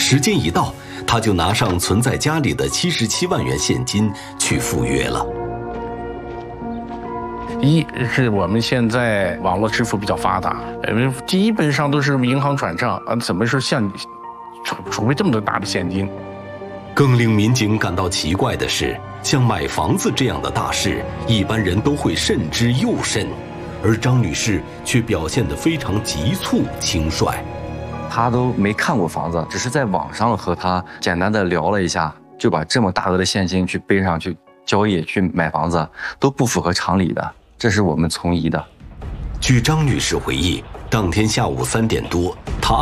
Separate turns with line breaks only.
时间一到，他就拿上存在家里的77万元现金去赴约了。
一是我们现在网络支付比较发达，基本上都是银行转账啊，怎么是像你储备这么多大的现金？
更令民警感到奇怪的是，像买房子这样的大事，一般人都会慎之又慎，而张女士却表现得非常急促轻率。
她都没看过房子，只是在网上和他简单的聊了一下，就把这么大额的现金去背上去交易去买房子，都不符合常理的。这是我们存疑的。
据张女士回忆，当天下午3点多，她